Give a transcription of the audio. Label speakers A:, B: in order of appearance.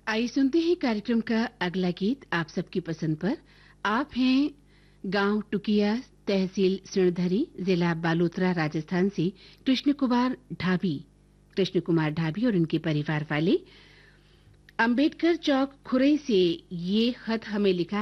A: आइए सुनते हैं कार्यक्रम का अगला गीत आप सबकी पसंद पर। आप हैं गांव टुकिया, तहसील सिणधरी, जिला बालोतरा, राजस्थान से कृष्ण कुमार ढाबी और उनके परिवार वाले। अंबेडकर चौक खुरई से ये खत हमें लिखा